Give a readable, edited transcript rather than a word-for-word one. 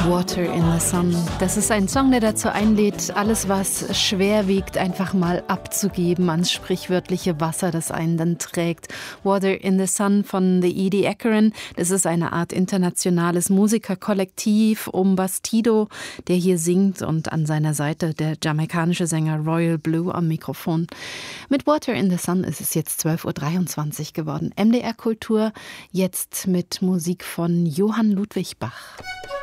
Water in the Sun. Das ist ein Song, der dazu einlädt, alles, was schwer wiegt, einfach mal abzugeben ans sprichwörtliche Wasser, das einen dann trägt. Water in the Sun von The Edie Ekeren. Das ist eine Art internationales Musikerkollektiv um Bastido, der hier singt, und an seiner Seite der jamaikanische Sänger Royal Blue am Mikrofon. Mit Water in the Sun ist es jetzt 12:23 Uhr geworden. MDR Kultur jetzt mit Musik von Johann Ludwig Bach.